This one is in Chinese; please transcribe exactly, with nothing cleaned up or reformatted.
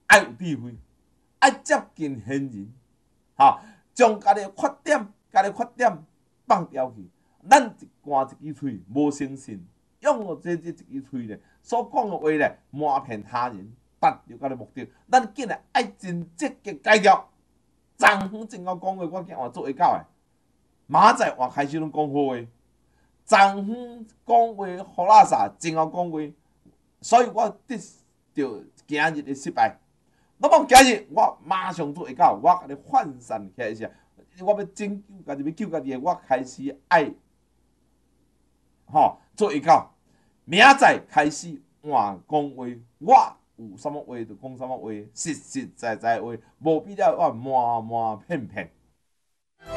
爱有智慧，爱接近现人，哈，将家己的缺点、家己缺点放掉去。咱一关一支喙，无诚信，用这这一支喙咧，所讲的话咧，瞒骗他人，达到家己目的。咱紧来爱真积极改掉。昨昏正我讲话，我今换做会到诶。明仔我开始拢讲好话。昨昏讲话好垃圾，正我讲话，所以我得着今日的失败。那么今日我马上做会到，我甲你涣散起来时，我要拯救家己，要救家己，我开始爱。吼，做会到，明仔开始换讲话，我有啥物话就讲啥物话，实实在在话，无必要我瞒瞒骗骗。